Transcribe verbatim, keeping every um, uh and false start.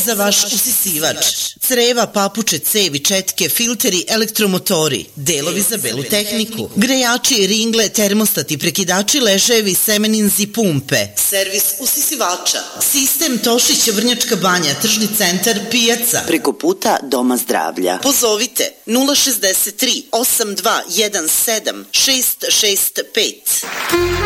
za vaš usisivač. Creva, papuče, cevi, četke, filteri, elektromotori, delovi za belu tehniku, grejači, ringle, termostati, prekidači, ležajevi, semeninzi, pumpe. Servis usisivača. Sistem Tošić, Vrnjačka banja, tržni centar, pijaca. Preko puta Doma zdravlja. Pozovite nula šezdeset tri osam dva jedan sedam šest šest pet.